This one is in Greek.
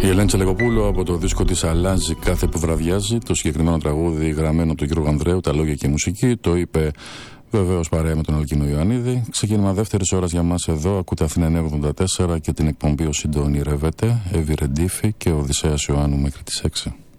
Η Ελένη Τσαλεκοπούλου από το δίσκο της «Αλλάζει κάθε που βραδιάζει», το συγκεκριμένο τραγούδι γραμμένο του Γιώργου Ανδρέου, τα λόγια και η μουσική, το είπε βεβαίως παρέα με τον Αλκίνο Ιωαννίδη. Ξεκίνημα δεύτερης ώρας για μας εδώ. Ακούτε Αθήνα 984 και την εκπομπή «Ο Συντονι Ρεβέτε», Εύη Ρεντίφη και ο Οδυσσέας Ιωάννου μέχρι τις 6.